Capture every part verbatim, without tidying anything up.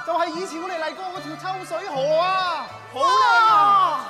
就係以前我哋嚟過嗰條臭水河啊，好靚啊！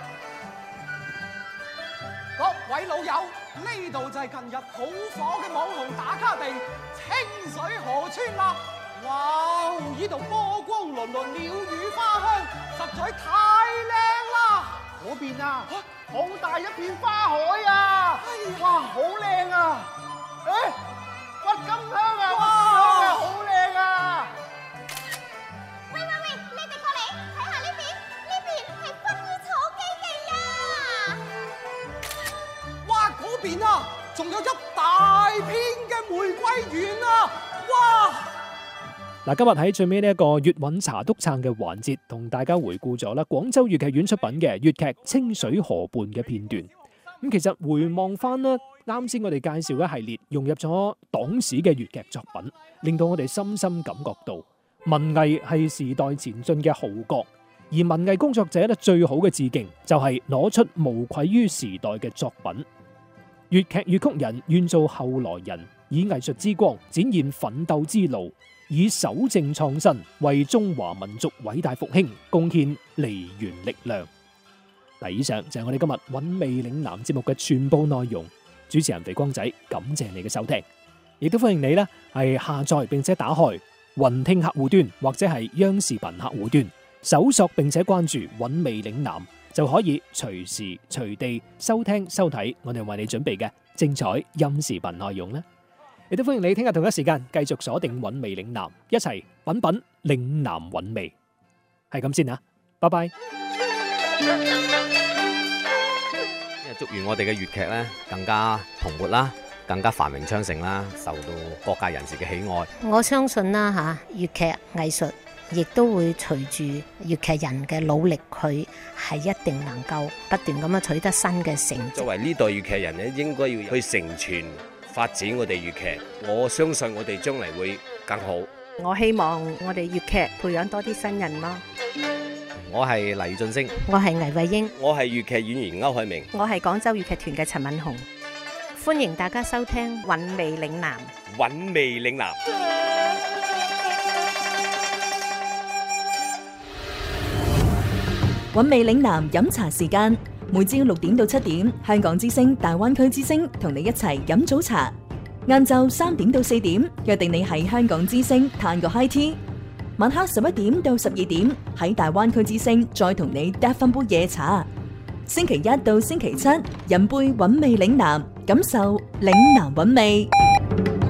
各位老友，呢度就係近日好火嘅網紅打卡地清水河村啦！哇，呢度波光粼粼，鳥語花香，實在太靚啦！ 嗰邊啊，好大一片花海啊！哇，好靚啊！誒，鬱金香啊，鬱金香啊，好靚啊！ 喂喂喂，你哋過嚟睇下呢邊，呢邊係薰衣草基地啊！ 哇，嗰邊啊，仲有一大片嘅玫瑰園啊！哇！ 嗱，今日喺最尾呢一個粵韻茶篤撐嘅環節，同大家回顧咗啦廣州粵劇院出品嘅粵劇《清水河畔》嘅片段。咁其實回望翻啦，啱先我哋介紹一系列融入咗黨史嘅粵劇作品，令到我哋深深感覺到文藝係時代前進嘅號角，而文藝工作者咧最好嘅致敬就係攞出無愧於時代嘅作品。粵劇粵曲人願做後來人，以藝術之光展現奮鬥之路，以守正創新為中華民族偉大復興貢獻梨園力量。嗱，以上就係我哋今日韻味嶺南節目嘅全部內容。主持人肥光仔，感謝你嘅收聽，亦都歡迎你呢係下載並且打開雲聽客戶端或者係央視頻客戶端，搜索並且關注韻味嶺南，就可以隨時隨地收聽收睇我哋為你準備嘅精彩音視頻內容啦。亦都歡迎你聽日同一時間繼續鎖定韻味嶺南，一齊品品嶺南韻味。係咁先啊，拜拜。 祝願我哋嘅粵劇咧更加蓬勃啦，更加繁榮昌盛啦，受到各界人士嘅喜愛。 我相信啦嚇，粵劇藝術亦都會隨住粵劇人嘅努力，佢係一定能夠不斷咁樣取得新嘅成績。 作為呢代粵劇人咧，應該要去承傳發展我哋粵劇。我相信我哋將嚟會更好。 我希望我哋粵劇培養多啲新人咯。 我係黎俊升， 我係倪慧英， 我係粵劇演員歐海明， 我係廣州粵劇團嘅陳敏紅。 歡迎大家收聽韻味嶺南。 韻味嶺南。 韻味嶺南飲茶時間，每朝六點到七點，香港之聲、大灣區之聲同你一齊飲早茶。晏晝三點到四點，約定你喺香港之聲嘆個 high tea。晚黑十一點到十二點，喺大灣區之聲再同你嗒翻杯夜茶。星期一到星期七，飲杯韻味嶺南，感受嶺南韻味。